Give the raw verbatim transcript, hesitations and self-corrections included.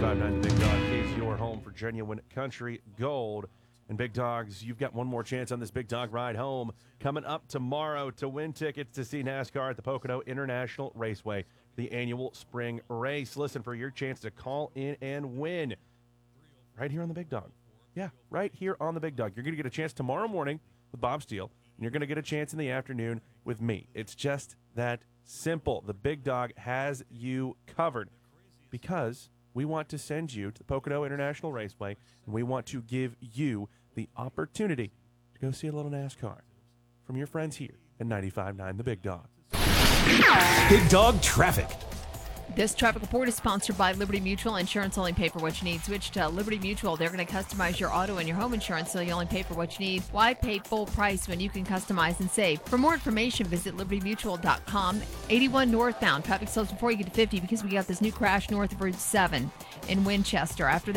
ninety-five point nine The Big Dog is your home for genuine country gold. And Big Dogs, you've got one more chance on this Big Dog ride home. Coming up tomorrow to win tickets to see NASCAR at the Pocono International Raceway, the annual spring race. Listen for your chance to call in and win right here on the Big Dog. Yeah, right here on the Big Dog. You're going to get a chance tomorrow morning with Bob Steele, and you're going to get a chance in the afternoon with me. It's just that simple. The Big Dog has you covered because we want to send you to the Pocono International Raceway, and we want to give you the opportunity to go see a little NASCAR from your friends here at ninety-five point nine The Big Dog. Big Dog Traffic. This traffic report is sponsored by Liberty Mutual. Insurance only pay for what you need. Switch to Liberty Mutual. They're going to customize your auto and your home insurance so you only pay for what you need. Why pay full price when you can customize and save? For more information, visit liberty mutual dot com. eighty-one northbound. Traffic slows before you get to fifty because we got this new crash north of Route seven in Winchester. After that,